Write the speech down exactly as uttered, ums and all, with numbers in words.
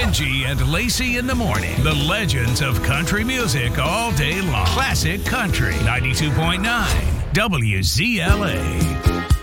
Angie and Lacey in the morning. The legends of country music all day long. Classic Country ninety-two point nine W Z L A.